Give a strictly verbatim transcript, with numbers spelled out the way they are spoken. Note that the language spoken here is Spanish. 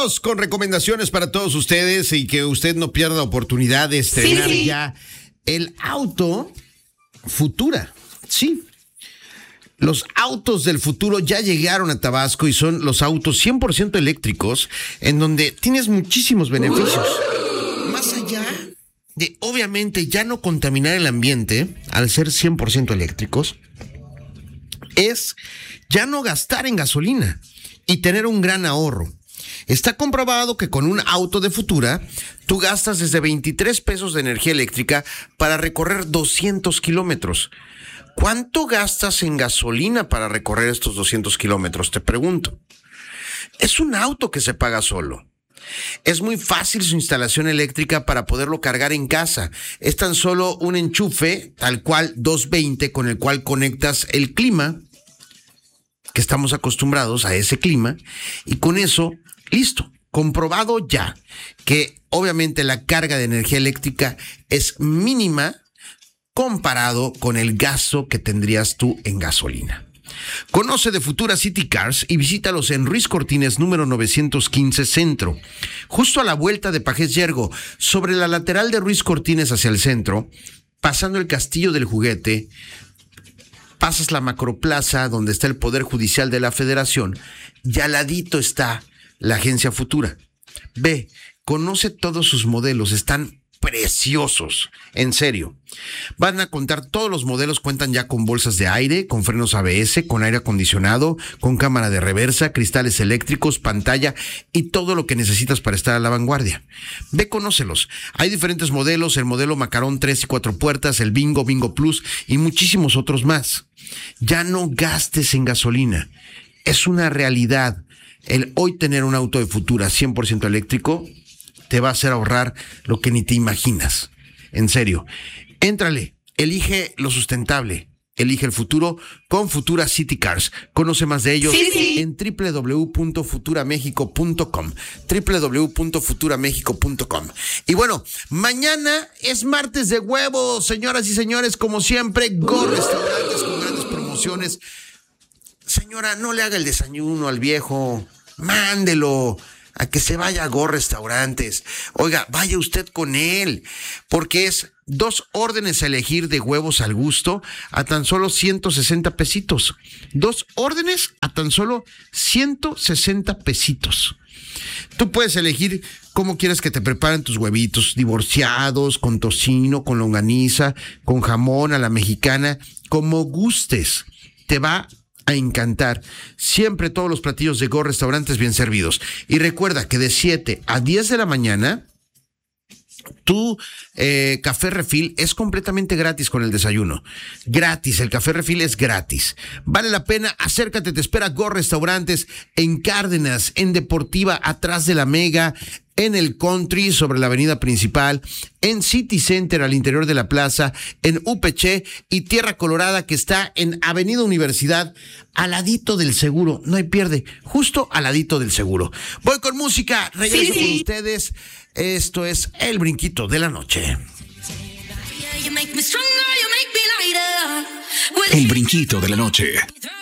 Vámonos con recomendaciones para todos ustedes y que usted no pierda oportunidad de estrenar sí, sí. ya el auto Futura. Sí. Los autos del futuro ya llegaron a Tabasco y son los autos cien por ciento eléctricos en donde tienes muchísimos beneficios. Más allá de, obviamente, ya no contaminar el ambiente al ser cien por ciento eléctricos, es ya no gastar en gasolina y tener un gran ahorro. Está comprobado que con un auto de Futura, tú gastas desde veintitrés pesos de energía eléctrica para recorrer doscientos kilómetros. ¿Cuánto gastas en gasolina para recorrer estos doscientos kilómetros? Te pregunto. Es un auto que se paga solo. Es muy fácil su instalación eléctrica para poderlo cargar en casa. Es tan solo un enchufe, tal cual doscientos veinte, con el cual conectas el clima, que estamos acostumbrados a ese clima, y con eso, listo, comprobado ya que obviamente la carga de energía eléctrica es mínima comparado con el gasto que tendrías tú en gasolina. Conoce de Futura City Cars y visítalos en Ruiz Cortines número novecientos quince Centro, justo a la vuelta de Pajés Yergo, sobre la lateral de Ruiz Cortines hacia el centro, pasando el Castillo del Juguete. Pasas la Macroplaza, donde está el Poder Judicial de la Federación, y al ladito está la Agencia Futura. Ve, conoce todos sus modelos, están preciosos, en serio. Van a contar todos los modelos, cuentan ya con bolsas de aire, con frenos A B S, con aire acondicionado, con cámara de reversa, cristales eléctricos, pantalla y todo lo que necesitas para estar a la vanguardia. Ve, conócelos. Hay diferentes modelos, el modelo Macarón tres y cuatro puertas, el Bingo, Bingo Plus y muchísimos otros más. Ya no gastes en gasolina. Es una realidad. El hoy tener un auto de Futura cien por ciento eléctrico te va a hacer ahorrar lo que ni te imaginas. En serio. Éntrale, elige lo sustentable, elige el futuro con Futura City Cars. Conoce más de ellos sí, sí. en doble u doble u doble u punto futura méxico punto com, doble u doble u doble u punto futura méxico punto com. Y bueno, mañana es martes de huevos, señoras y señores, como siempre, Go Restaurantes con grandes promociones. Señora, no le haga el desayuno al viejo, mándelo a que se vaya a Go Restaurantes. Oiga, vaya usted con él, porque es dos órdenes a elegir de huevos al gusto a tan solo ciento sesenta pesitos. Dos órdenes a tan solo ciento sesenta pesitos. Tú puedes elegir cómo quieres que te preparen tus huevitos, divorciados, con tocino, con longaniza, con jamón a la mexicana, como gustes. Te va a encantar. Siempre todos los platillos de Go Restaurantes bien servidos. Y recuerda que de siete a diez de la mañana tu eh, café refil es completamente gratis con el desayuno. Gratis, el café refil es gratis. Vale la pena, acércate, te espera Go Restaurantes en Cárdenas, en Deportiva, atrás de la Mega, en el Country, sobre la avenida principal, en City Center, al interior de la plaza, en U P C y Tierra Colorada, que está en Avenida Universidad, al ladito del seguro. No hay pierde, justo al ladito del seguro. Voy con música, regreso sí, sí. con ustedes. Esto es El Brinquito de la Noche. El Brinquito de la Noche.